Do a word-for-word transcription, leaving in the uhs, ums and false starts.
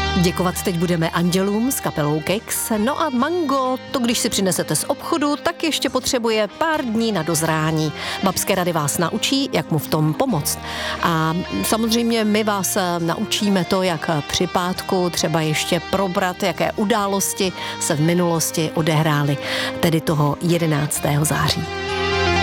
Děkovat teď budeme andělům s kapelou Keks. No a mango, to když si přinesete z obchodu, tak ještě potřebuje pár dní na dozrání. Babské rady vás naučí, jak mu v tom pomoct. A samozřejmě my vás naučíme to, jak při pátku třeba ještě probrat, jaké události se v minulosti odehrály, tedy toho jedenáctého září.